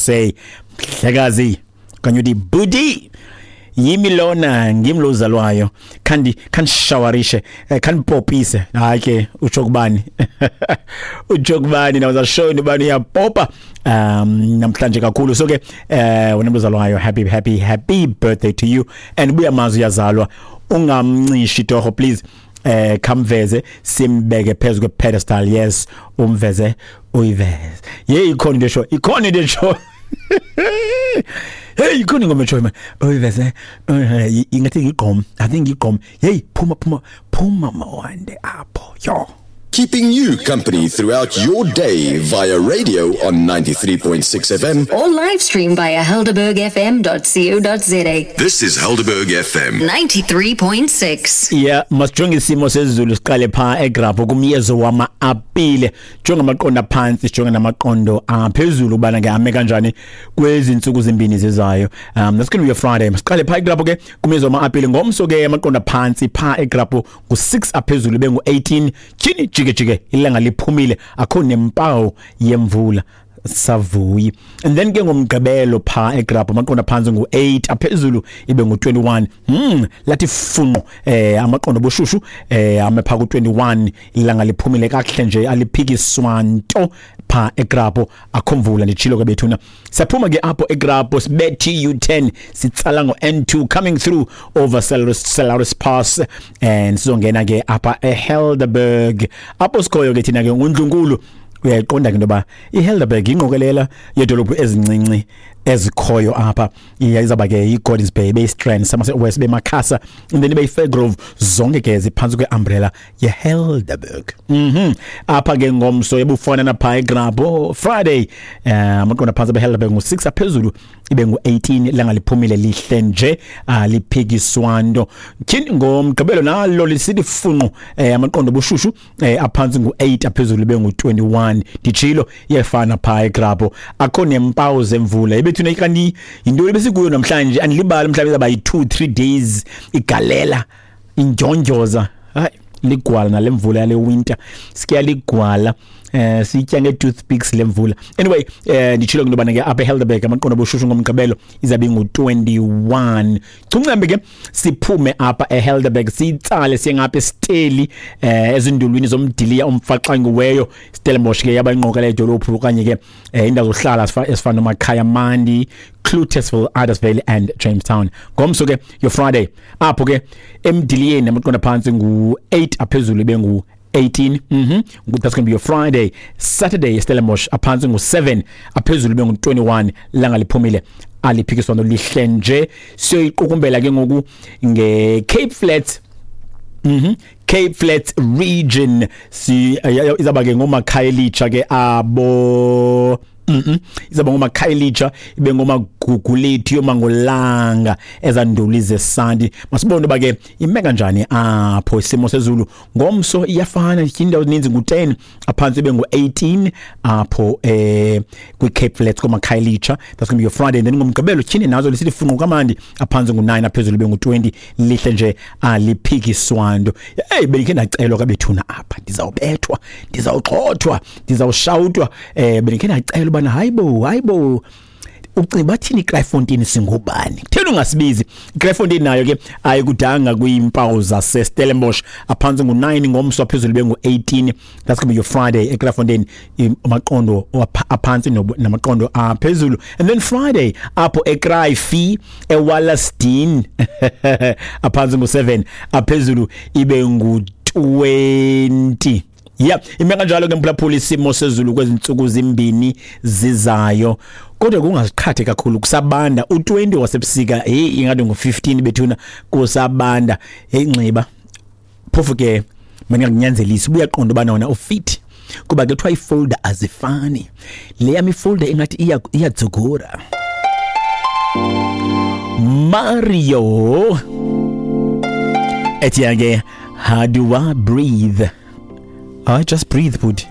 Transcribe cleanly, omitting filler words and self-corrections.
say hlekazi kanye uthi budi yimi lona ngimlozalwayo kandi shawarishe kandi popise hayi ke utsho kubani na uzashow ubani uyapopa namhlanje kakhulu so ke wena mlozalwayo happy birthday to you and buya mazi yazalwa ungamncishi toho please kamveze simbeke phezulu kwepedestal yes umveze uyiveze ikhona into show hey ikhona ngoma show man uyiveze ingathi ngigqom I think ngigqom hey phuma mawande apho yo. Keeping you company throughout your day via radio on 93.6 FM or live stream via helderbergfm.co.za. This is Helderberg FM 93.6. Yeah, masijonge isimo sezulu siqale pha eGrapho kumyezo wama-apile jonga amaqondo phansi jonga namaqondo aphezulu ubana ke ame kanjani kwezinsuku zimbini zezayo. That's going to be a Friday. Masiqale pha eGrapho ke kumyezo wama-apile ngomso ke amaqondo phansi pha eGrapho ku6 aphezulu bengu 18 chini jike ilanga liphumile akho nempawu yemvula savuyi and then ke ngomgqibelo pha eGrapho amaqondo phansi ngu8 aphezulu ibe ngu21 lathi funqo amaqondo boshushu amepha ku21 ilanga liphumile kahle nje aliphikiswanto pha eGrapho akhomvula ndichilo ke bethuna siyaphuma ke apho eGrapho sibethi U10 sitsala ngo N2 coming through over Salaris Pass and sizongena ke apha eHelderberg apho sikhoyo ke thina ke uNdlunkulu uyayiqonda ke ndoba iHelderberg inqokelela yedolophu ezincinci ezikhoyo apha izaba ke iGordons Bay beStrand samase West beMakhasa and then beFairgrove zonke ke ziphansi kweumbrella yeHelderberg apha ke ngomso yebufana na pha eGrapho Friday amaqondo phansi beHelderberg ngo6 aphezulu ibe ngu18 langa liphumile lihle nje liphikiswando kini ngomgqibelo nalo lisithi funqo amaqondo boshushu aphansi ngu8 aphezulu ibe ngu21 dichilo yefana pha eGrapho akho nempawu zemvula ibethuna ikani into besikuyo namhlanje anilibala mhlawumbe zaba yi2-3 days igalela injonjoza hayi ligwala nalemvula yale winter sikia ligwala sitya nge-toothpicks lemvula anyway ndichilo kunobana ke apha eHelderberg amaqondo boshushu ngomgqibelo izabe ngu21 kuncembe ke siphume apha eHelderberg sitsale siyengapha esteli ezindulwini zomdiliya umfaxangiweyo Stellenbosch ke yabanqokela edolophu okanye ke indawo zohlala esifana noMakhaya Mandi Clutesville Addersville and Jamestown ngomso ke your Friday apho ke emdiliyeni amaqondo phansi ngu8 aphezulu bengu 18 that's going to be your Friday. Saturday Stellenbosch aphansi ngu7 aphezulu bengu21 langa liphumile aliphikiswano lihle nje siyoyiqukumbela ke ngoku ngeCape Flats Cape Flats region izaba ke ngoMakhayelitsha ke abo izaba ngoMakhayelitsha ibe ngomagugulethi yomangolanga ezanduli zesandi masibone ba ke ime kanjani apho isimo sezulu ngomso iyafana indawo ezininzi ngu10 aphansi ibe ngu18 apho kwiCape Flats koMakhayelitsha that's going to be your Friday then ngomgqibelo tyhini nazo lisithi funqo kamandi aphansi ngu9 aphezulu ibe ngu20 lihle nje aliphikiswando hey belikhe ndacelwa kabethuna apha ndizawubethwa ndizawugxothwa ndizawushawutwa belikhe ndacelwa bana hayibo ucinga bathini iCryfontein singubani kutheni ungasibizi iCryfontein nayo ke ayikudanga kwiimpawu zaseStellenbosch aphansi ngu9 ngomso phezulu bengu18 that's going to be your Friday eCryfontein amaqondo aphansi namaqondo aphezulu and then Friday apho eCryfi eWallaston aphansi ngu7 aphezulu ibe ngu20 yeah ime kanjalo ke mphulaphula isimo sezulu kwezinsuku zimbini zizayo kodwa kungaziqhathe kakhulu kusabanda u20 wasebusika hey ingathi ngo15 bethuna kusabanda hey Nxiba phofu ke mina nginyanzelisa ubuyaqonda bana wona ufit kuba ke kuthiwa ifolder azifani le yami ifolder engathi iyadzogora Mario etiage how do I breathe I just breathe bud